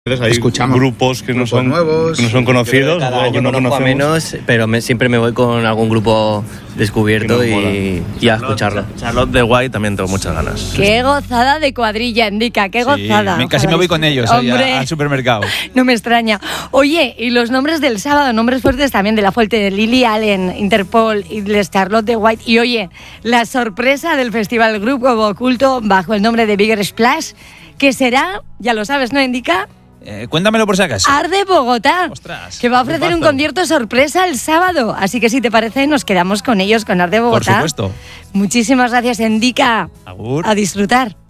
Hay escuchamos grupos que no son nuevos, que no son conocidos, Cada o año que no conozco a conocemos. menos, pero siempre me voy con algún grupo descubierto Que nos y a escucharlo. Charlotte de White también tengo muchas ganas. Qué gozada de cuadrilla, Indica, qué gozada. Casi me voy con ellos Hombre, al supermercado. no me extraña. Oye, y los nombres del sábado, nombres fuertes también de La Fuente, de Lily Allen, Interpol y de Charlotte de White. Y oye, la sorpresa del festival Grupo Oculto bajo el nombre de Bigger Splash, que será, ya lo sabes, ¿no, Indica? Cuéntamelo por si acaso. Arde Bogotá, Ostras, que va a ofrecer un concierto sorpresa el sábado. Así que si te parece, nos quedamos con ellos, con Arde Bogotá. Por supuesto. Muchísimas gracias, Indica. Agur. A disfrutar.